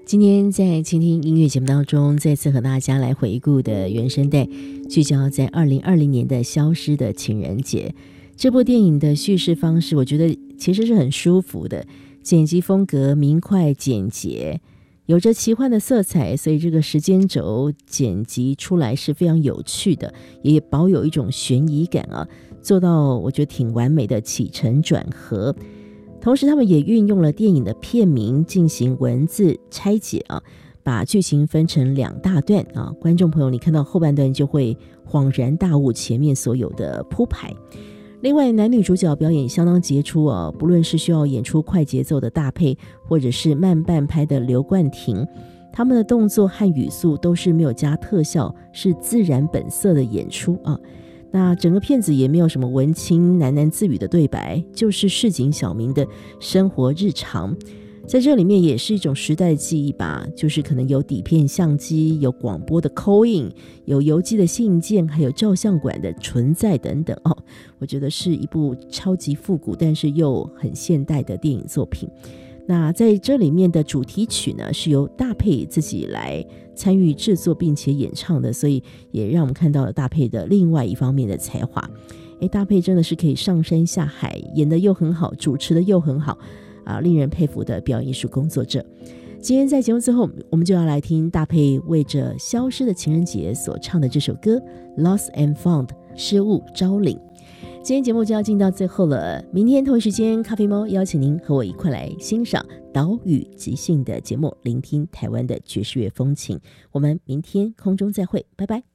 今天在倾听音乐节目当中，再次和大家来回顾的原声带，聚焦在2020年的消失的情人节。这部电影的叙事方式，我觉得其实是很舒服的，剪辑风格明快简洁，有着奇幻的色彩，所以这个时间轴剪辑出来是非常有趣的，也保有一种悬疑感啊，做到我觉得挺完美的起承转合。同时他们也运用了电影的片名进行文字拆解啊，把剧情分成2大段啊，观众朋友你看到后半段就会恍然大悟前面所有的铺排。另外男女主角表演相当杰出啊，不论是需要演出快节奏的大配，或者是慢半拍的刘冠廷，他们的动作和语速都是没有加特效，是自然本色的演出啊。那整个片子也没有什么文青喃喃自语的对白，就是市井小民的生活日常，在这里面也是一种时代的记忆吧，就是可能有底片相机，有广播的 call in， 有邮寄的信件，还有照相馆的存在等等哦。我觉得是一部超级复古但是又很现代的电影作品。那在这里面的主题曲呢，是由大佩自己来参与制作并且演唱的，所以也让我们看到了大佩的另外一方面的才华。大佩真的是可以上山下海，演得又很好，主持得又很好啊，令人佩服的表演艺术工作者。今天在节目最后，我们就要来听大佩为着消失的情人节所唱的这首歌 Lost and Found 失物招领。今天节目就要进到最后了，明天同一时间咖啡猫邀请您和我一块来欣赏岛屿即兴的节目，聆听台湾的爵士乐风情。我们明天空中再会，拜拜。